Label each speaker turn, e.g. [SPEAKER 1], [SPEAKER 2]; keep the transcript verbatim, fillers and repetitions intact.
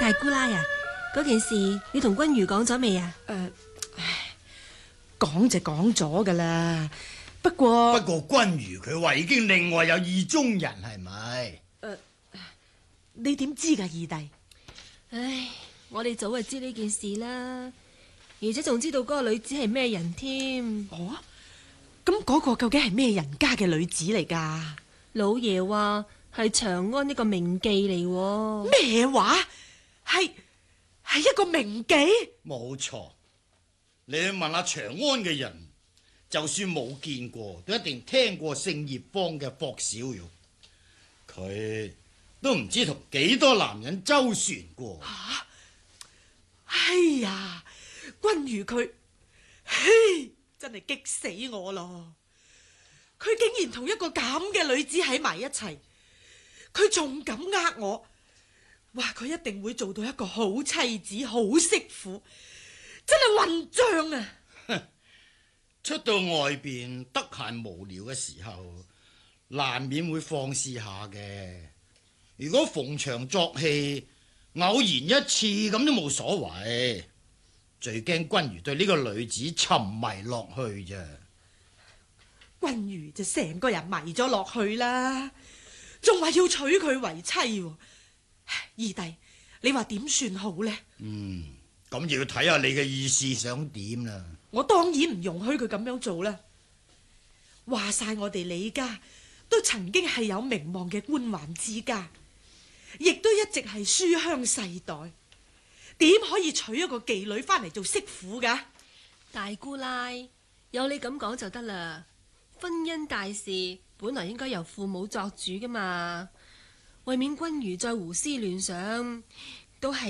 [SPEAKER 1] 大姑奶啊，嗰件事你同君如講咗未啊？
[SPEAKER 2] 誒、呃，唉，講就講咗噶啦，不過
[SPEAKER 3] 不過君如佢話已經另外有意中人，係咪？
[SPEAKER 2] 誒，你點知噶，二弟？
[SPEAKER 1] 唉，我哋早就知呢件事啦，而且仲知道嗰個女子係咩人添。
[SPEAKER 2] 哦，咁嗰個究竟係咩人家嘅女子嚟噶？
[SPEAKER 1] 老爺話係長安一個名妓嚟。
[SPEAKER 2] 咩話？係係一個名妓？
[SPEAKER 3] 冇錯，你去問下長安嘅人，就算冇見過，都一定聽過姓葉方嘅霍小玉。佢都唔知同幾多男人周旋過。
[SPEAKER 2] 吓！哎呀，君如佢，嘿，真係激死我咯！佢竟然同一個咁嘅女子喺埋一齊，佢仲敢呃我，話佢一定會做到一個好妻子、好媳婦，真係混賬啊！
[SPEAKER 3] 出到外邊得閒無聊嘅時候，難免會放肆下嘅。如果逢場作戲，偶然一次咁都冇所謂。最驚君如對呢個女子沉迷落去咋。
[SPEAKER 2] 君如就成個人迷咗落去啦，仲話要娶佢為妻喎。二弟，你話點算好呢？
[SPEAKER 3] 嗯，咁就要睇下你嘅意思想點啦。
[SPEAKER 2] 我當然唔容許佢咁樣做啦。話晒我哋李家都曾經係有名望嘅官宦之家，亦都一直係書香世代，點可以娶一個妓女翻嚟做媳婦噶？
[SPEAKER 1] 大姑奶，有你咁講就得啦。婚姻大事本來應該由父母作主噶嘛，為免君如再胡思亂想，都係